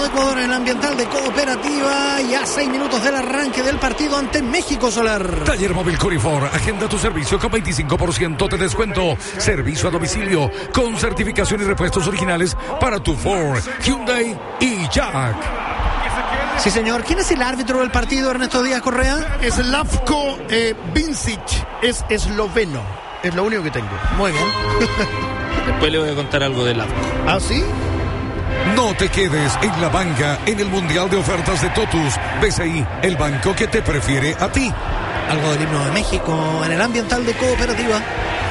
de Ecuador en el ambiental de Cooperativa. Ya 6 minutos del arranque del partido ante México Solar. Taller Móvil Corifor. Agenda tu servicio con 25% de descuento. Servicio a domicilio con certificación y repuestos originales para tu Ford, Hyundai y Jack. Sí, señor. ¿Quién es el árbitro del partido, Ernesto Díaz Correa? Es Slavko Vincic, es esloveno. Es lo único que tengo. Muy bien. Después le voy a contar algo del Lavco. ¿Ah, sí? No te quedes en la banca en el Mundial de Ofertas de Totus. BCI, el banco que te prefiere a ti. Algo del himno de México en el ambiental de Cooperativa.